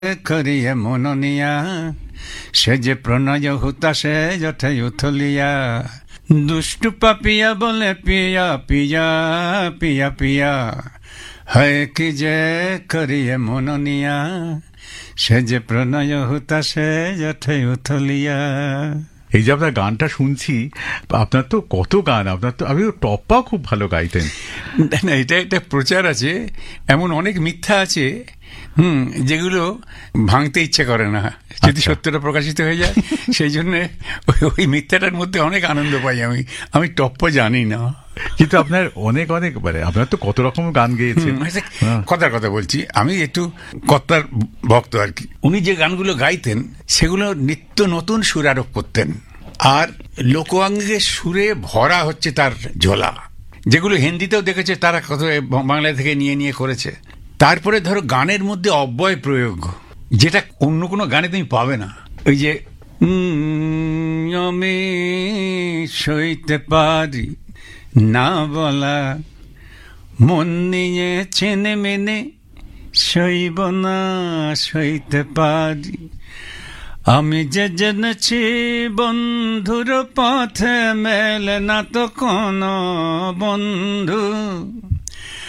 করিয়ে মননিয়া সে যে প্রণয় হুতাশে যঠে উথলিয়া দুষ্টু পাপিয়া বলে পিয়া পিয়া পিয়া পিয়া হয় কি যে করিয়ে মননিয়া সে যে প্রণয় হুতাশে যঠে উথলিয়া। এই যে আপনার গানটা শুনছি, আপনার তো কত গান, আপনার তো আপনি তো টপ্পা খুব ভালো গাইতেন। না, এটা প্রচার আছে, এমন অনেক মিথ্যা আছে যেগুলো ভাঙতে ইচ্ছে করে না যদি সত্যটা প্রকাশিত হয়ে যায়। সেই জন্য ওই মিথ্যাটার মধ্যে অনেক আনন্দ পাই আমি টপ্পা জানি না, কিন্তু আপনার অনেক অনেক মানে আপনার তো কত রকম গান গেয়েছেন। কথার কথা বলছি, আমি একটু কর্তার ভক্ত আর কি। উনি যে গানগুলো গাইতেন সেগুলো নিত্য নতুন সুর আরোপ করতেন, আর লোকাঙ্গের সুরে ভরা হচ্ছে তার ঝোলা, যেগুলো হিন্দিতেও দেখেছে তারা কত বাংলা থেকে নিয়ে নিয়ে করেছে। তারপরে ধরো গানের মধ্যে অব্যয় প্রয়োগ, যেটা অন্য কোনো গানে তুমি পাবে না। ওই যে আমি সইতে পারি না বলা, মন নিয়ে চেনে মেনে সইব না সইতে পারি, আমি যে জেনেছি বন্ধুর পথে মেলে না তো কোনো বন্ধু।